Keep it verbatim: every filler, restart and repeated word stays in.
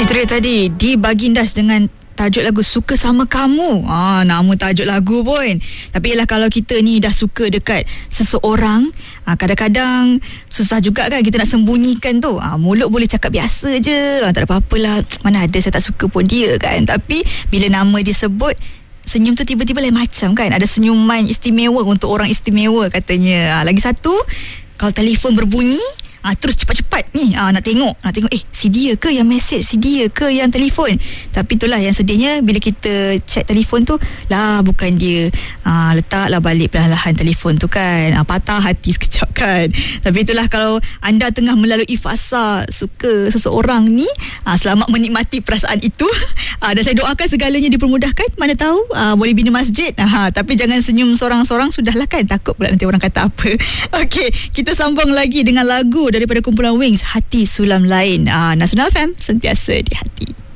Itu dia tadi, di Bagindas dengan tajuk lagu Suka Sama Kamu. Ah, nama tajuk lagu pun. Tapi ialah kalau kita ni dah suka dekat seseorang, ah, kadang-kadang susah juga kan kita nak sembunyikan tu. Ah, mulut boleh cakap biasa je, ah, tak ada apa-apalah, mana ada saya tak suka pun dia kan. Tapi bila nama dia sebut, senyum tu tiba-tiba lain macam kan. Ada senyuman istimewa untuk orang istimewa katanya. Ah, lagi satu, kalau telefon berbunyi, Ah, terus cepat-cepat ni ah, nak tengok nak tengok eh si dia ke yang mesej, si dia ke yang telefon. Tapi itulah yang sedihnya, bila kita check telefon tu lah bukan dia, ah, letaklah balik perlahan-lahan telefon tu kan. Ah, patah hati sekejap kan. Tapi itulah, kalau anda tengah melalui fasa suka seseorang ni, ah, selamat menikmati perasaan itu. Ah, dan saya doakan segalanya dipermudahkan. Mana tahu ah, boleh bina masjid. Ah, tapi jangan senyum sorang-sorang, sudahlah kan, takut pula nanti orang kata apa. Okey, kita sambung lagi dengan lagu daripada kumpulan Wings, Hati Sulam Lain. Ah, Nasional F M, sentiasa di hati.